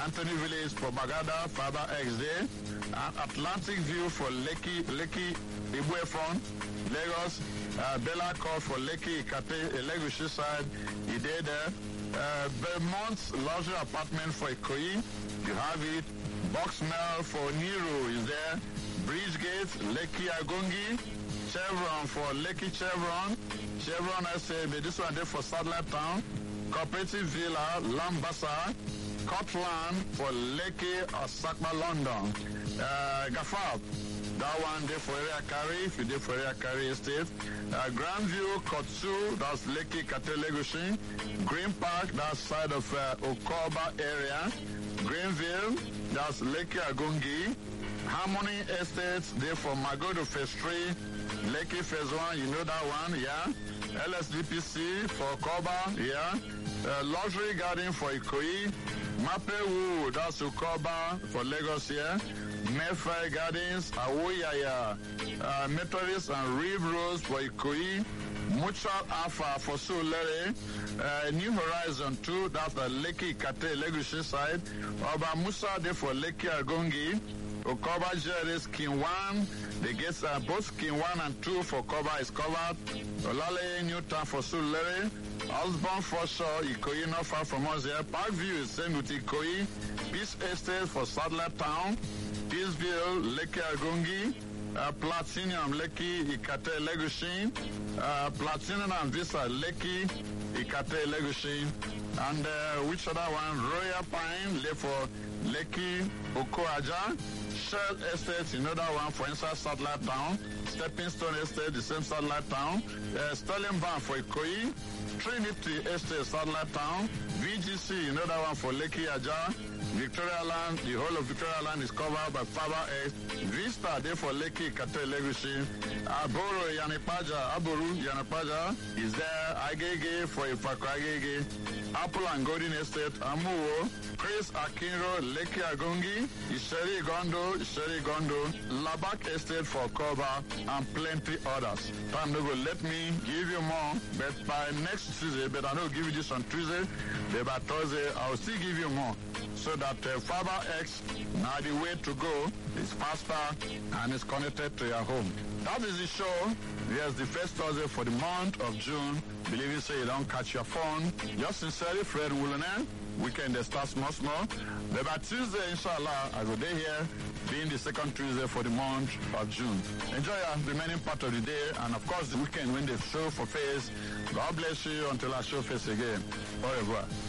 Anthony Village for Bagada, Father X Day. Atlantic View for Lekki Ibuefon, Lagos. Bella called for Lekki Ikate, Elegushi side. He did there. Vermont's luxury apartment for Ikoyi. You have it. Boxmel for Nero is there. Bridgegate, Lekki Agongi. Chevron for Lekki Chevron. Chevron SAB, this one there for Satellite Town. Cooperative Villa, Lambasa. Cotland for Lekki Osakma, London. Gafab, that one there for Area Carry, if you did for Area Carry Estate. Grandview, Kotsu, that's Lekki Katelegushi. Green Park, that's side of Okoba area. Greenville, that's Lekki Agungi. Harmony Estates, there for Magodo Phase 3. Lekki Phase 1, you know that one, yeah. LSDPC for Okoba, yeah. Luxury Garden for Ikoyi. Mapewu, that's Okoba for Lagos here. Mayfair Gardens, Awoyaya, Methodist and Reeve Rose for Ikoyi. Mutual Alpha for Sulere. New Horizon 2, that's the Lekki Kate Legushi side. Oba Musa there for Lekki Agongi. Okoba Jerry's King 1. The gates are both King 1 and 2 for Okoba is covered. Olale Newtown for Sulere. Osborne for sure, Ikoyi not far from us here. Parkview is same with Ikoyi. Peace Estate for Satellite Town. Peaceville, Lekki Agongi. Platinum, Lekki Ikate Legushin. Platinum and Visa, Lekki Ikate Legushin. And which other one? Royal Pine, left for Lekki Okoaja. Shell Estate, you know that one for inside Satellite Town. Stepping Stone Estate, the same Satellite Town. Sterling Bank for Ikoyi. Trinity Estate, Satellite Town. VGC, you know that one for Lekki Aja. Victoria Land, the whole of Victoria Land is covered by Faber X. Vista, there for Lekki Kate Legushi. Aboru Yanapaja is there. Agege for Ifako Agege. Apple and Golden Estate, Amuwo. Chris Akinro, Lekki Agongi. Isheri Gondo. Labak Estate for Koba, and plenty others. Time to go, let me give you more, but by next Tuesday, but I don't give you this on Tuesday, but by Thursday, I will still give you more. So that Faber X, now the way to go is faster and is connected to your home. That is the show. Yes, the first Thursday for the month of June. Believe you say you don't catch your phone. Yours sincerely, Fred Wulene. Weekend they start small. But by Tuesday, inshallah, I will be here, being the second Tuesday for the month of June. Enjoy your remaining part of the day, and of course the weekend when they show for face. God bless you until I show face again. Au revoir.